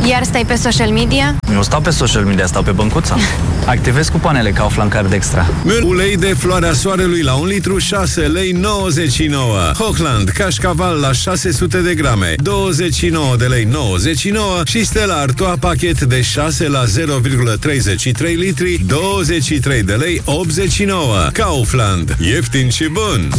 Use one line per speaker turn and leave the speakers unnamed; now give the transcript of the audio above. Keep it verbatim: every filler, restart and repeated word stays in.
Iar stai pe social media?
Nu stau pe social media, stau pe băncuța. Activez cupoanele Kaufland Card Extra.
Ulei de floarea soarelui la un litru, șase lei nouăzeci și nouă. Hochland cașcaval la șase sute de grame, douăzeci și nouă de lei nouăzeci și nouă. Și Stella Artois pachet de șase la zero virgulă treizeci și trei litri, douăzeci și trei de lei optzeci și nouă. Kaufland, ieftin și bun!